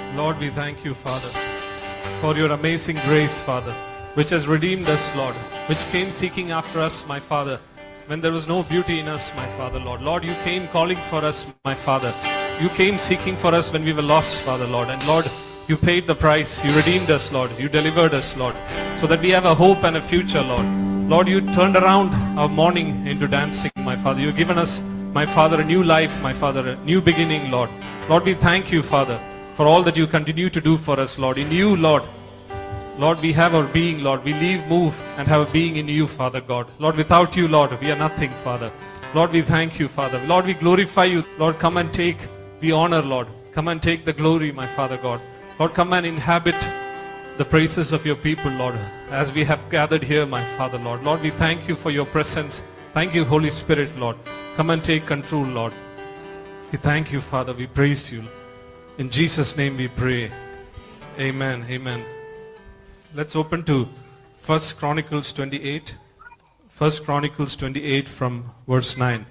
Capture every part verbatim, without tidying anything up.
Lord, we thank you, Father, for your amazing grace, Father, which has redeemed us, Lord, which came seeking after us, my Father, when there was no beauty in us, my Father, Lord. Lord, you came calling for us, my Father. You came seeking for us when we were lost, Father, Lord. And Lord, you paid the price. You redeemed us, Lord. You delivered us, Lord, so that we have a hope and a future, Lord. Lord, you turned around our mourning into dancing, my Father. You've given us, my Father, a new life, my Father, a new beginning, Lord. Lord, we thank you, Father, for all that you continue to do for us, Lord. In you, Lord, Lord, we have our being, Lord. We live, move, and have a being in you, Father God. Lord, without you, Lord, we are nothing, Father. Lord, we thank you, Father. Lord, we glorify you. Lord, come and take the honor, Lord. Come and take the glory, my Father God. Lord, come and inhabit the praises of your people, Lord, as we have gathered here, my Father, Lord. Lord, we thank you for your presence. Thank you, Holy Spirit, Lord. Come and take control, Lord. We thank you, Father. We praise you. In Jesus' name we pray. Amen. Amen. Let's open to First Chronicles twenty-eight. First Chronicles twenty-eight from verse nine.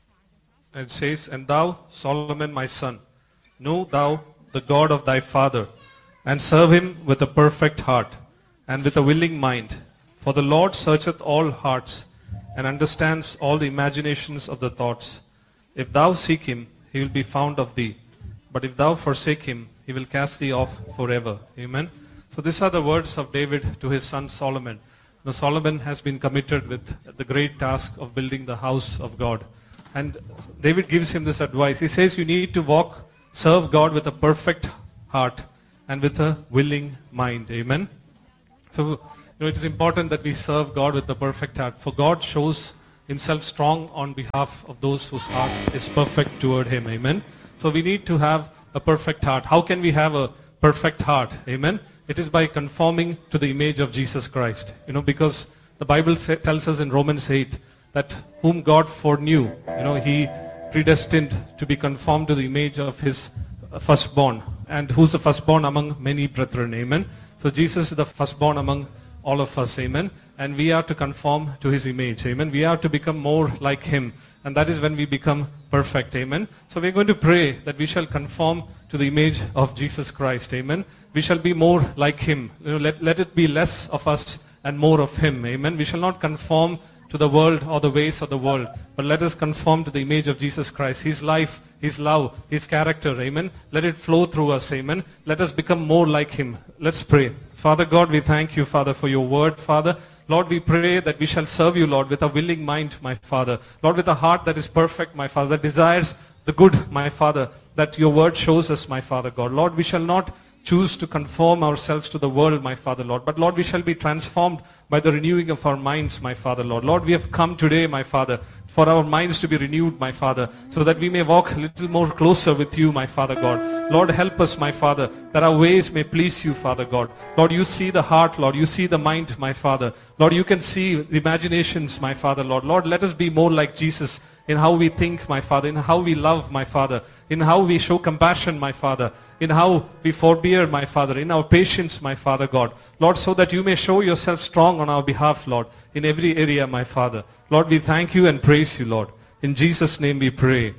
It says, And thou, Solomon, my son, know thou the God of thy father, and serve him with a perfect heart, and with a willing mind. For the Lord searcheth all hearts, and understands all the imaginations of the thoughts. If thou seek him, he will be found of thee. But if thou forsake him, he will cast thee off forever. Amen. So these are the words of David to his son Solomon. Now Solomon has been committed with the great task of building the house of God. And David gives him this advice. He says you need to walk, serve God with a perfect heart and with a willing mind. Amen. So you know, it is important that we serve God with a perfect heart. For God shows himself strong on behalf of those whose heart is perfect toward him. Amen. So we need to have a perfect heart. How can we have a perfect heart? Amen. It is by conforming to the image of Jesus Christ. You know, because the Bible say, tells us in Romans eight that whom God foreknew, you know, he predestined to be conformed to the image of his firstborn. And who's the firstborn among many brethren? Amen. So Jesus is the firstborn among all of us. Amen. And we are to conform to his image. Amen. We are to become more like him. And that is when we become perfect. Amen. So we're going to pray that we shall conform to the image of Jesus Christ. Amen. We shall be more like him. You know, let, let it be less of us and more of him. Amen. We shall not conform to the world or the ways of the world, but let us conform to the image of Jesus Christ. His life, his love, his character. Amen. Let it flow through us. Amen. Let us become more like him. Let's pray. Father God, we thank you, Father, for your word, Father. Lord, we pray that we shall serve you, Lord, with a willing mind, my Father. Lord, with a heart that is perfect, my Father, that desires the good, my Father, that your word shows us, my Father God. Lord, we shall not choose to conform ourselves to the world, my Father, Lord. But Lord, we shall be transformed by the renewing of our minds, my Father, Lord. Lord, we have come today, my Father, for our minds to be renewed, my Father, so that we may walk a little more closer with you, my Father God. Lord, help us, my Father, that our ways may please you, Father God. Lord, you see the heart, Lord. You see the mind, my Father. Lord, you can see the imaginations, my Father, Lord. Lord, let us be more like Jesus in how we think, my Father, in how we love, my Father, in how we show compassion, my Father, in how we forbear, my Father, in our patience, my Father God. Lord, so that you may show yourself strong on our behalf, Lord, in every area, my Father. Lord, we thank you and praise you, Lord. In Jesus' name we pray.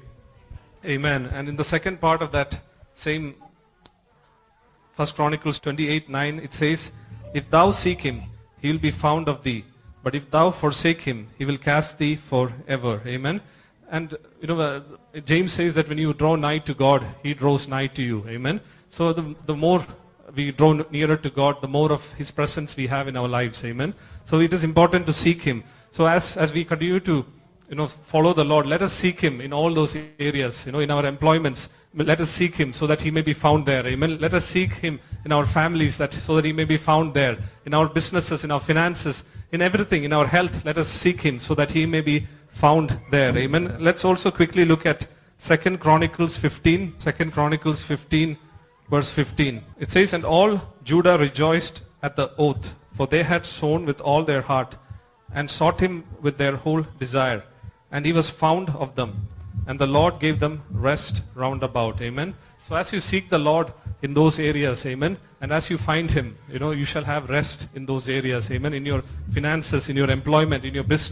Amen. And in the second part of that same First Chronicles twenty-eight nine, it says, If thou seek him, he will be found of thee. But if thou forsake him, he will cast thee forever. Amen. And, you know, uh, James says that when you draw nigh to God, he draws nigh to you. Amen. So the, the more we draw nearer to God, the more of his presence we have in our lives. Amen. So it is important to seek him. So as, as we continue to, you know, follow the Lord, let us seek him in all those areas, you know, in our employments. Let us seek him so that he may be found there. Amen. Let us seek him in our families that so that he may be found there. In our businesses, in our finances, in everything, in our health, let us seek him so that he may be found there. Amen. Let's also quickly look at Second Chronicles fifteen. Second Chronicles fifteen, verse fifteen. It says, And all Judah rejoiced at the oath, for they had sown with all their heart, and sought him with their whole desire. And he was found of them. And the Lord gave them rest round about. Amen. So as you seek the Lord in those areas, amen, and as you find him, you know, you shall have rest in those areas, amen, in your finances, in your employment, in your business,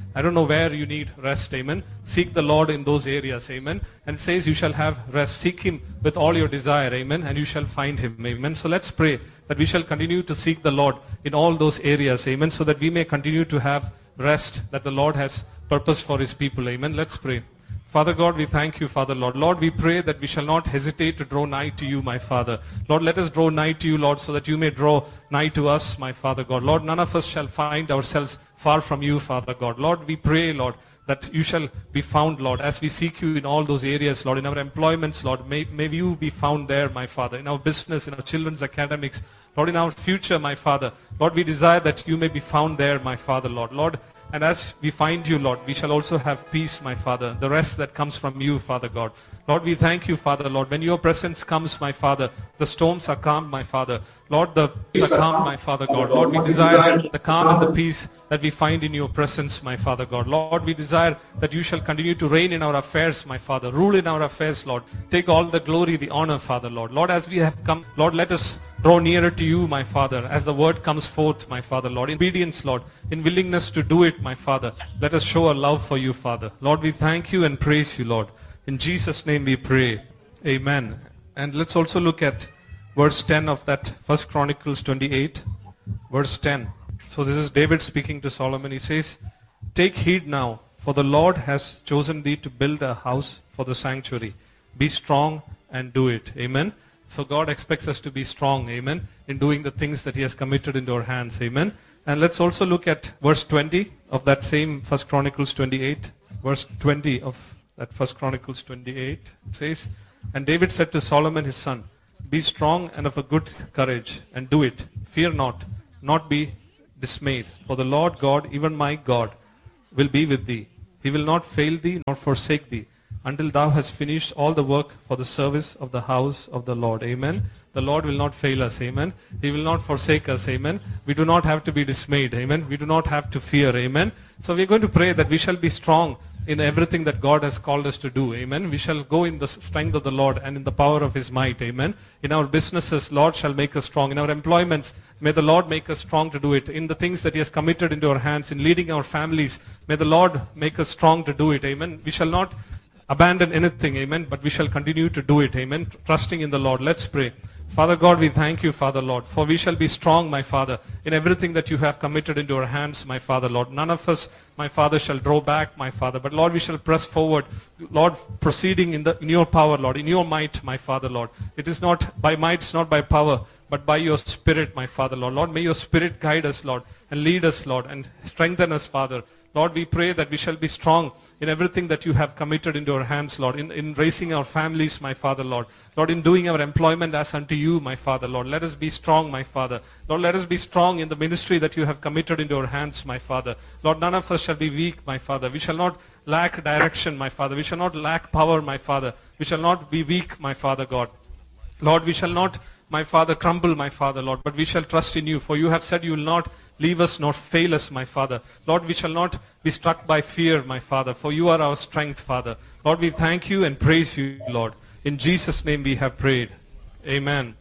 I don't know where you need rest, amen. Seek the Lord in those areas, amen. And it says you shall have rest. Seek him with all your desire, amen, and you shall find him, amen. So let's pray that we shall continue to seek the Lord in all those areas, amen, so that we may continue to have rest that the Lord has purpose for his people, amen. Let's pray. Father God, we thank you, Father Lord. Lord, we pray that we shall not hesitate to draw nigh to you, my Father. Lord, let us draw nigh to you, Lord, so that you may draw nigh to us, my Father God. Lord, none of us shall find ourselves far from you, Father God. Lord, we pray, Lord, that you shall be found, Lord, as we seek you in all those areas, Lord, in our employments, Lord. May, may you be found there, my Father, in our business, in our children's academics, Lord, in our future, my Father. Lord, we desire that you may be found there, my Father, Lord. Lord, and as we find you, Lord, we shall also have peace, my Father, the rest that comes from you, Father God. Lord, we thank you, Father, Lord. When your presence comes, my Father, the storms are calm, my Father. Lord, the peace are calm, my Father God. Lord, we desire the calm and the peace that we find in your presence, my Father God. Lord, we desire that you shall continue to reign in our affairs, my Father. Rule in our affairs, Lord. Take all the glory, the honor, Father, Lord. Lord, as we have come, Lord, let us draw nearer to you, my Father, as the word comes forth, my Father, Lord. In obedience, Lord, in willingness to do it, my Father, let us show our love for you, Father. Lord, we thank you and praise you, Lord. In Jesus' name we pray. Amen. And let's also look at verse ten of that First Chronicles twenty-eight. Verse ten. So this is David speaking to Solomon. He says, "Take heed now, for the Lord has chosen thee to build a house for the sanctuary. Be strong and do it." Amen. So God expects us to be strong, amen, in doing the things that he has committed into our hands, amen. And let's also look at verse twenty of that same First Chronicles twenty-eight. Verse twenty of that First Chronicles twenty-eight. It says, "And David said to Solomon his son, Be strong and of a good courage, and do it. Fear not, not be dismayed. For the Lord God, even my God, will be with thee. He will not fail thee nor forsake thee, until thou hast finished all the work for the service of the house of the Lord." Amen. The Lord will not fail us. Amen. He will not forsake us. Amen. We do not have to be dismayed. Amen. We do not have to fear. Amen. So we are going to pray that we shall be strong in everything that God has called us to do. Amen. We shall go in the strength of the Lord and in the power of his might. Amen. In our businesses, Lord shall make us strong. In our employments, may the Lord make us strong to do it. In the things that he has committed into our hands, in leading our families, may the Lord make us strong to do it. Amen. We shall not abandon anything, amen, but we shall continue to do it, amen, trusting in the Lord. Let's pray. Father God, we thank you, Father Lord, for we shall be strong, my Father, in everything that you have committed into our hands, my Father Lord. None of us, my Father, shall draw back, my Father, but Lord, we shall press forward, Lord, proceeding in, the, in your power, Lord, in your might, my Father Lord. It is not by might, it's not by power, but by your Spirit, my Father Lord. Lord, may your Spirit guide us, Lord, and lead us, Lord, and strengthen us, Father. Lord, we pray that we shall be strong in everything that you have committed into our hands, Lord, in, in raising our families, my Father, Lord. Lord, in doing our employment as unto you, my Father, Lord. Let us be strong, my Father. Lord, let us be strong in the ministry that you have committed into our hands, my Father. Lord, none of us shall be weak, my Father. We shall not lack direction, my Father. We shall not lack power, my Father. We shall not be weak, my Father God. Lord, we shall not, my Father, crumble, my Father, Lord, but we shall trust in you, for you have said you will not leave us nor fail us, my Father. Lord, we shall not be struck by fear, my Father, for you are our strength, Father. Lord, we thank you and praise you, Lord. In Jesus' name we have prayed. Amen.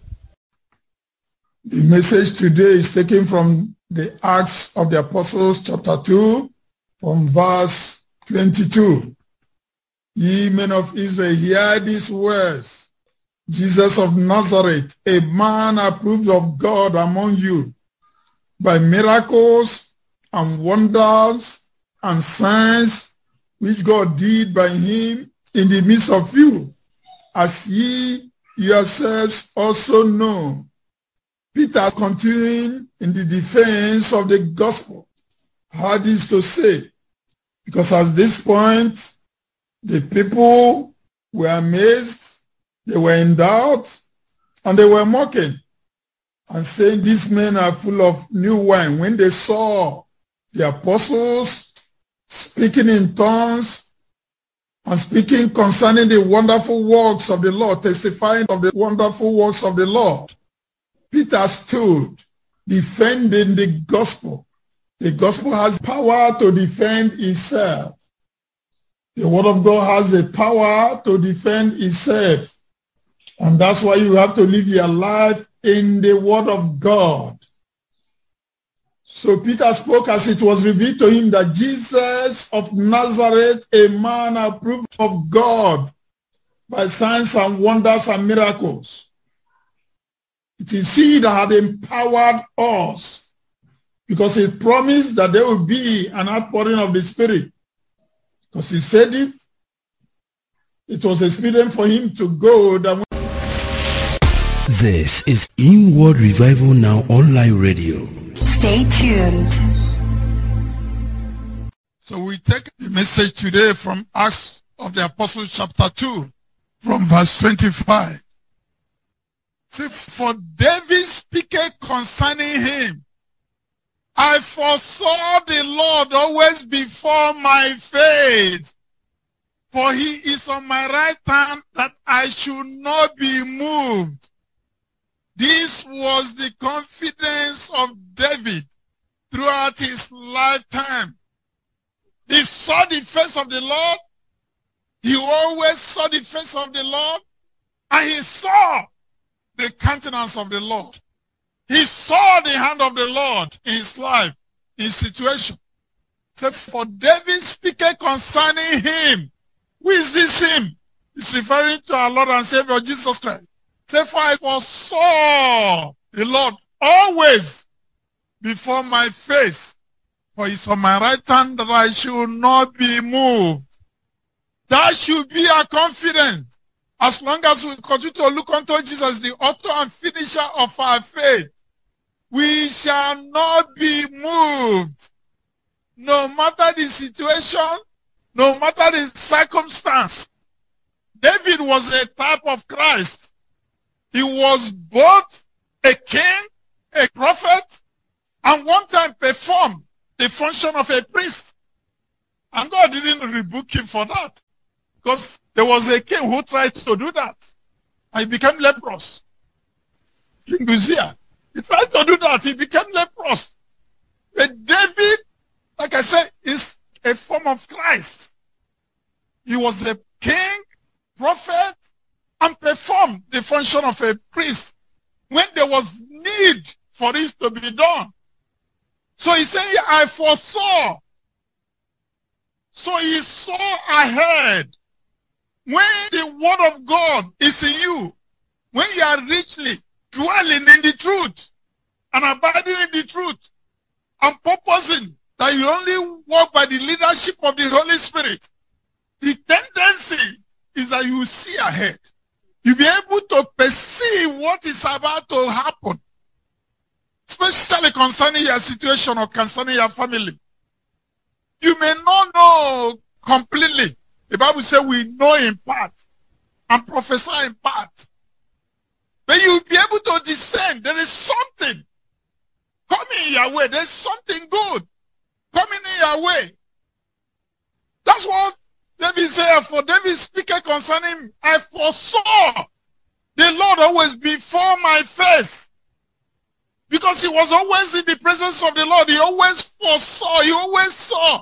The message today is taken from the Acts of the Apostles, chapter two, from verse twenty-two. Ye men of Israel, hear these words. Jesus of Nazareth, a man approved of God among you, by miracles and wonders and signs which God did by him in the midst of you, as ye yourselves also know. Peter, continuing in the defense of the gospel, had this to say, because at this point, the people were amazed, they were in doubt, and they were mocking, and saying, these men are full of new wine. When they saw the apostles speaking in tongues and speaking concerning the wonderful works of the Lord, testifying of the wonderful works of the Lord, Peter stood defending the gospel. The gospel has power to defend itself. The word of God has the power to defend itself. And that's why you have to live your life in the word of God. So Peter spoke as it was revealed to him that Jesus of Nazareth, a man approved of God by signs and wonders and miracles. It is he that had empowered us, because he promised that there will be an outpouring of the Spirit. Because he said it, it was expedient for him to go. That This is Inward Revival Now Online Radio. Stay tuned. So we take the message today from Acts of the Apostles chapter two, from verse twenty-five. See, for David speaketh concerning him, I foresaw the Lord always before my face, for he is on my right hand, that I should not be moved. This was the confidence of David throughout his lifetime. He saw the face of the Lord. He always saw the face of the Lord. And he saw the countenance of the Lord. He saw the hand of the Lord in his life, in his situation. So for David speaking concerning him, who is this him? He's referring to our Lord and Savior Jesus Christ. Say, for I foresaw the Lord always before my face, for he's on my right hand, that I should not be moved. That should be our confidence. As long as we continue to look unto Jesus, the author and finisher of our faith, we shall not be moved. No matter the situation, no matter the circumstance. David was a type of Christ. He was both a king, a prophet, and one time performed the function of a priest. And God didn't rebuke him for that, because there was a king who tried to do that, and he became leprous. King Uzziah. He tried to do that, he became leprous. But David, like I said, is a form of Christ. He was a king, prophet, and performed the function of a priest when there was need for it to be done. So he said, I foresaw. So he saw ahead. When the word of God is in you, when you are richly dwelling in the truth and abiding in the truth and purposing that you only walk by the leadership of the Holy Spirit, the tendency is that you see ahead. You'll be able to perceive what is about to happen, especially concerning your situation or concerning your family. You may not know completely. The Bible says we know in part and prophesy in part. But you'll be able to discern there is something coming your way. There's something good coming in your way. That's what David said. For David speaking concerning him, I foresaw the Lord always before my face. Because he was always in the presence of the Lord. He always foresaw. He always saw.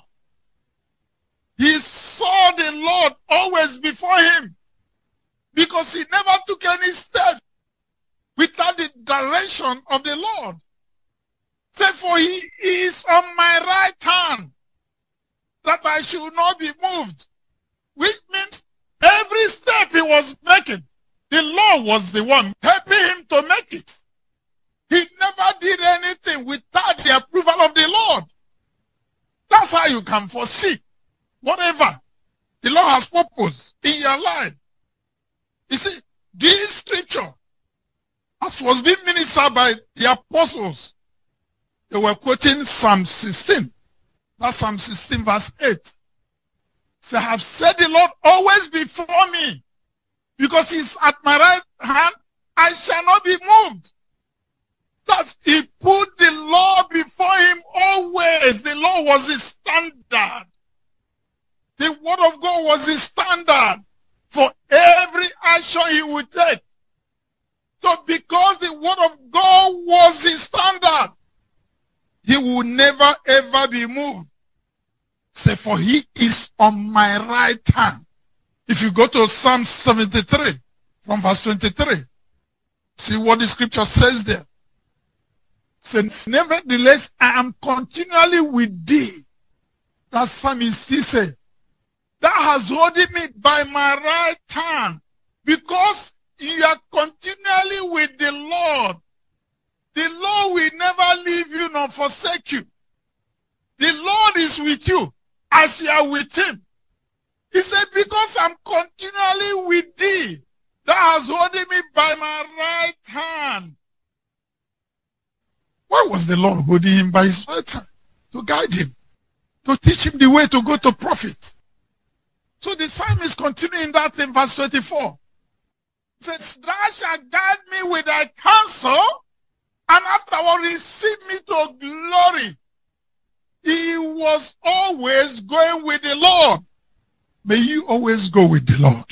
He saw the Lord always before him. Because he never took any step without the direction of the Lord. Say, for he is on my right hand, that I should not be moved. Which means every step he was making, the Lord was the one helping him to make it. He never did anything without the approval of the Lord. That's how you can foresee whatever the Lord has purposed in your life. You see, this scripture, as was being ministered by the apostles, they were quoting Psalm sixteen. That's Psalm sixteen verse eight. So I have set the Lord always before me, because he's at my right hand, I shall not be moved. That he put the law before him always. The law was his standard. The word of God was his standard for every action he would take. So because the word of God was his standard, he will never ever be moved. Say, for he is on my right hand. If you go to Psalm seventy-three, from verse twenty-three, see what the scripture says there. Says, nevertheless, I am continually with thee. That psalmist he said, thou hast holding me by my right hand, because you are continually with the Lord. The Lord will never leave you nor forsake you. The Lord is with you as you are with him. He said, because I'm continually with thee, thou hast holding me by my right hand. Why was the Lord holding him by his right hand? To guide him, to teach him the way to go to profit. So the psalmist continuing that in verse twenty-four. It says, thou shalt guide me with thy counsel, and afterward receive me to glory. He was always going with the Lord. May you always go with the Lord.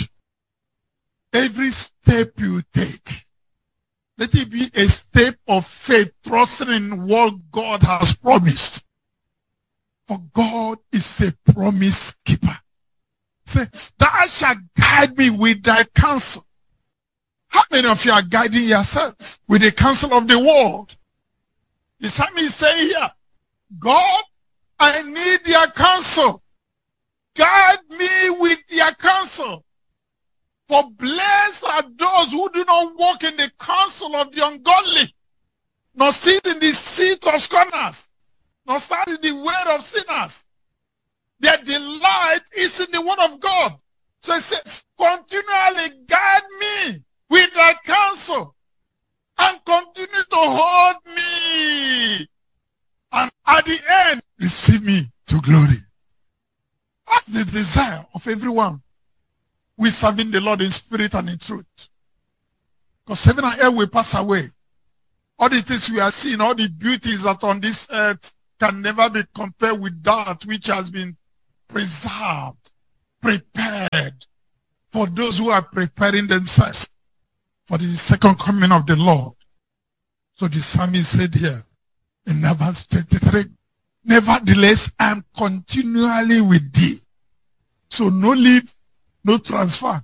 Every step you take, let it be a step of faith, trusting in what God has promised. For God is a promise keeper. Says, thou shalt guide me with thy counsel. How many of you are guiding yourselves with the counsel of the world? The psalmist is saying here, God, I need your counsel. Guide me with your counsel. For blessed are those who do not walk in the counsel of the ungodly, nor sit in the seat of scorners, nor stand in the way of sinners. Their delight is in the word of God. So it says, continually guide me with thy counsel, and continue to hold me. And at the end, receive me to glory. That's the desire of everyone who is serving the Lord in spirit and in truth. Because heaven and earth will pass away. All the things we are seeing, all the beauties that on this earth can never be compared with that which has been preserved, prepared for those who are preparing themselves for the second coming of the Lord. So the psalmist said here in verse twenty-three, nevertheless, I am continually with thee. So no leave, no transfer.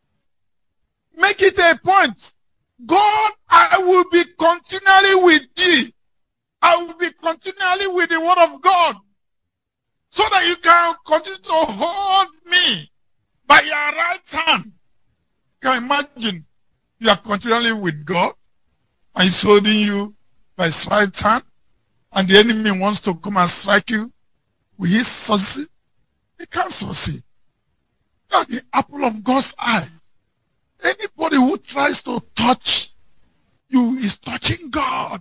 Make it a point. God, I will be continually with thee. I will be continually with the word of God, so that you can continue to hold me by your right hand. Can you imagine? You are continually with God, and he's holding you by his right hand, and the enemy wants to come and strike you. Will he succeed? He can't succeed. You are the apple of God's eye. Anybody who tries to touch you is touching God.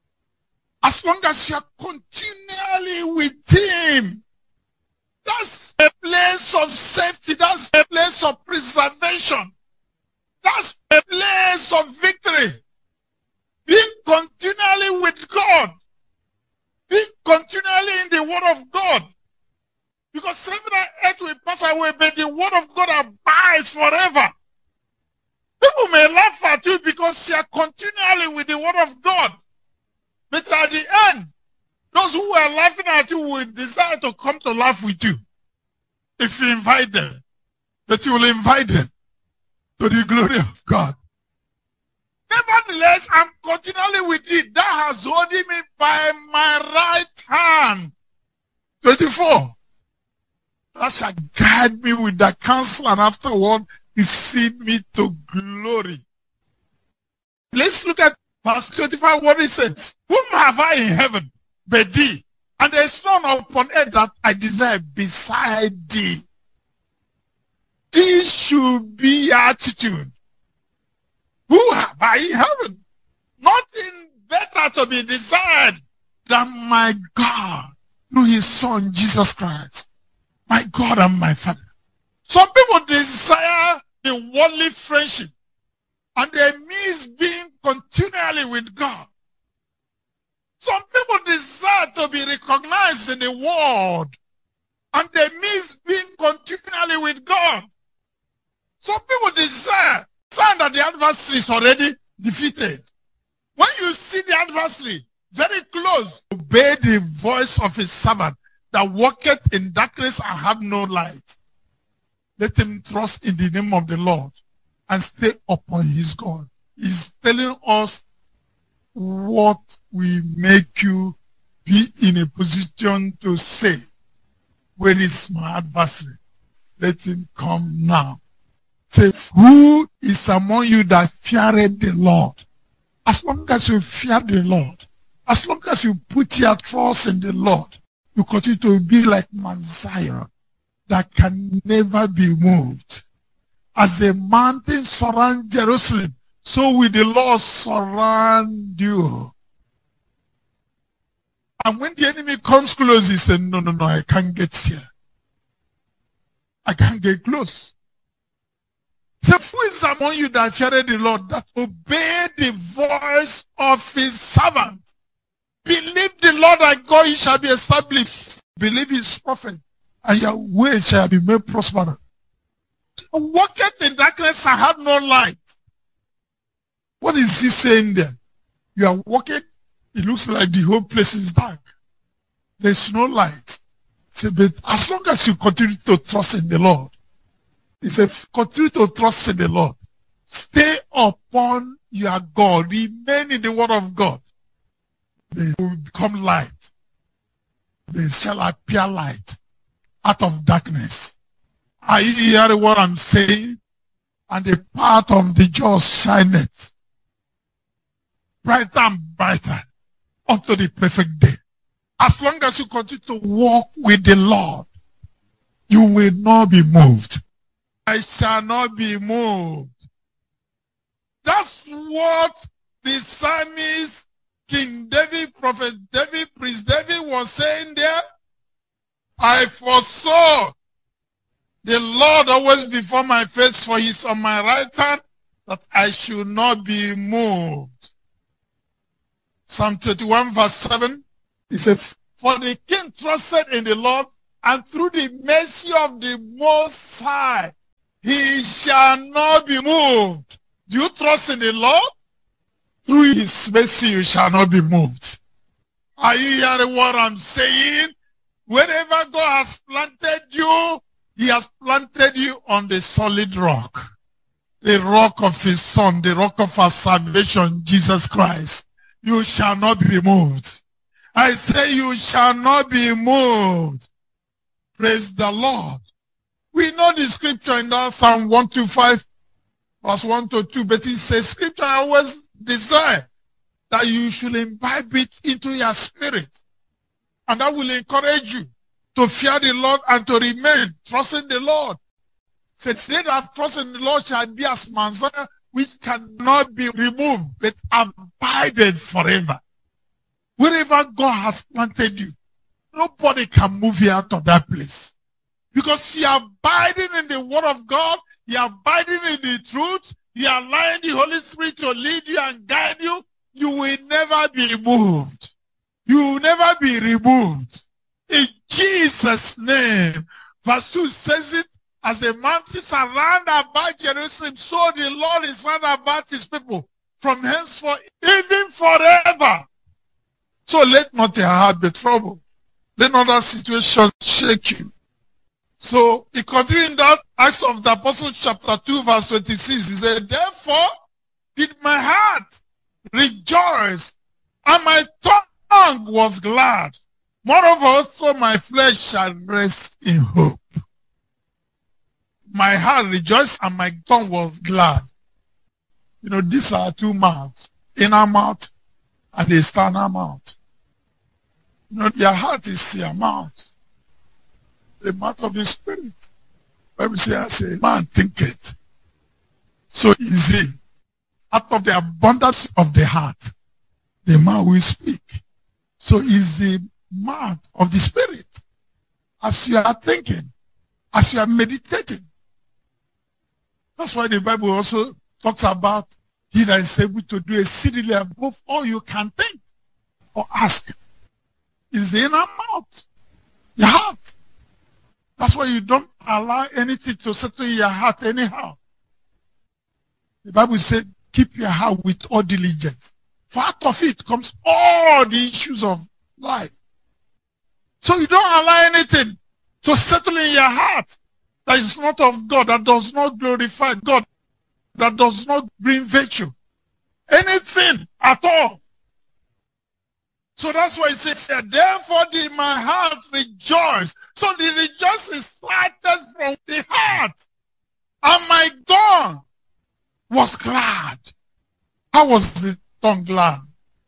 As long as you are continually with him, that's a place of safety. That's a place of preservation. That's a place of victory. Being continually with God. Being continually in the word of God. Because heaven and earth will pass away, but the word of God abides forever. People may laugh at you because you are continually with the word of God. But at the end, those who are laughing at you will desire to come to laugh with you. If you invite them, that you will invite them to the glory of God. Nevertheless, I'm continually with thee. Thou hast holding me by my right hand. twenty-four. Thou shalt guide me with thy counsel, and afterward receive me to glory. Let's look at verse twenty-five, what it says. Whom have I in heaven but thee? And there is none upon earth that I desire beside thee. This should be your attitude. Who have I in heaven? Nothing better to be desired than my God through his Son, Jesus Christ. My God and my Father. Some people desire the worldly friendship, and they miss being continually with God. Some people desire to be recognized in the world, and they miss being continually with God. Some people desire sign that the adversary is already defeated. When you see the adversary very close, obey the voice of his servant that walketh in darkness and have no light. Let him trust in the name of the Lord and stay upon his God. He's telling us what will make you be in a position to say, where is my adversary? Let him come now. Say, who is among you that feareth the Lord? As long as you fear the Lord, as long as you put your trust in the Lord, you continue to be like Mount Zion that can never be moved. As the mountains surround Jerusalem, so will the Lord surround you. And when the enemy comes close, he says, no, no, no, I can't get here. I can't get close. So who is among you that feared the Lord, that obeyed the voice of his servant? Believe the Lord thy God, you shall be established. Believe his prophet, and your way shall be made prosperous. Walketh in darkness and had no light. What is he saying there? You are walking, it looks like the whole place is dark. There's no light. Say, but as long as you continue to trust in the Lord, he says, continue to trust in the Lord. Stay upon your God. Remain in the word of God. They will become light. They shall appear light out of darkness. Are you hearing what I'm saying? And the path of the just shineth brighter and brighter unto the perfect day. As long as you continue to walk with the Lord, you will not be moved. I shall not be moved. That's what the psalmist, King David, Prophet David, Priest David was saying there. I foresaw the Lord always before my face, for he is on my right hand, that I should not be moved. Psalm twenty-one verse seven, he says, for the king trusted in the Lord, and through the mercy of the Most High, he shall not be moved. Do you trust in the Lord? Through his mercy you shall not be moved. Are you hearing what I'm saying? Wherever God has planted you, he has planted you on the solid rock. The rock of his son, the rock of our salvation, Jesus Christ. You shall not be moved. I say you shall not be moved. Praise the Lord. We know the scripture in that Psalm one twenty-five, verse one to two, but it says, scripture always desire that you should imbibe it into your spirit. And that will encourage you to fear the Lord and to remain trusting the Lord. Says, they that trust in the Lord shall be as Mount Zion, which cannot be removed, but abided forever. Wherever God has planted you, nobody can move you out of that place. Because you are abiding in the word of God, you are abiding in the truth, you are allowing the Holy Spirit to lead you and guide you, you will never be moved. You will never be removed. In Jesus' name. Verse two says it, as the mountains are round about Jerusalem, so the Lord is round about his people, from henceforth, even forever. So let not your heart be troubled. Let not that situation shake you. So, he continued in that, Acts of the Apostles chapter two, verse twenty-six, he said, therefore did my heart rejoice, and my tongue was glad. Moreover, also my flesh shall rest in hope. My heart rejoiced, and my tongue was glad. You know, these are two mouths, inner mouth and the external mouth. You know, your heart is your mouth. The mouth of the spirit. Bible says, a man thinketh. So easy. Out of the abundance of the heart, the man will speak. So is the mouth of the spirit. As you are thinking, as you are meditating. That's why the Bible also talks about he that is able to do exceedingly above all you can think or ask. Is the inner mouth, your heart. That's why you don't allow anything to settle in your heart anyhow. The Bible said, keep your heart with all diligence. For out of it comes all the issues of life. So you don't allow anything to settle in your heart that is not of God, that does not glorify God, that does not bring virtue. Anything at all So that's why it says here, therefore did my heart rejoice. So the rejoicing started from the heart. And my tongue was glad. How was the tongue glad?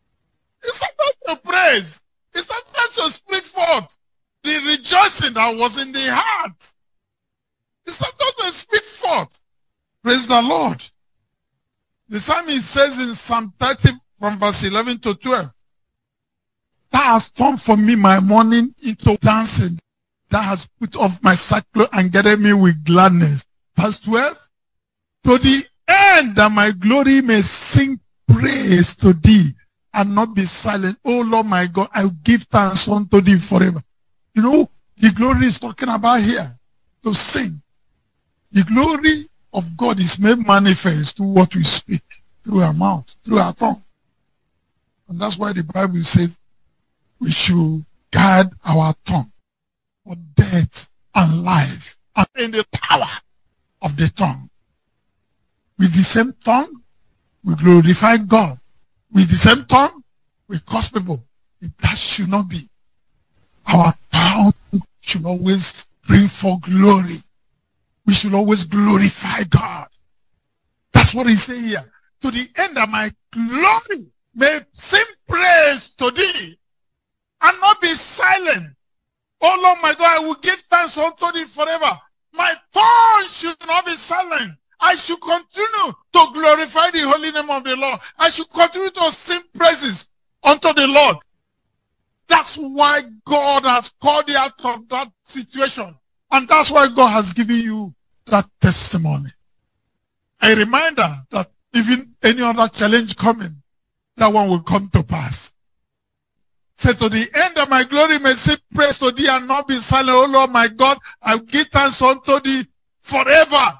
It started to praise. It started to speak forth the rejoicing that was in the heart. It started to speak forth. Praise the Lord. The psalmist says in Psalm thirty from verse eleven to twelve, Thou hast turned for me my mourning into dancing. Thou hast put off my sackcloth and girded me with gladness. Verse twelve, to the end that my glory may sing praise to thee and not be silent. Oh Lord my God, I will give thanks unto thee forever. You know, the glory is talking about here, to sing. The glory of God is made manifest through what we speak, through our mouth, through our tongue. And that's why the Bible says we should guard our tongue for death and life, and in the power of the tongue. With the same tongue, we glorify God. With the same tongue, we curse people. That should not be. Our tongue should always bring forth glory. We should always glorify God. That's what he's saying here. To the end that my glory may sing praise to thee and not be silent. Oh Lord my God, I will give thanks unto thee forever. My tongue should not be silent. I should continue to glorify the holy name of the Lord. I should continue to sing praises unto the Lord. That's why God has called you out of that situation. And that's why God has given you that testimony. A reminder that even any other challenge coming, that one will come to pass. Say, to the end of my glory may sing praise to thee and not be silent. Oh Lord my God, I will give thanks unto thee forever.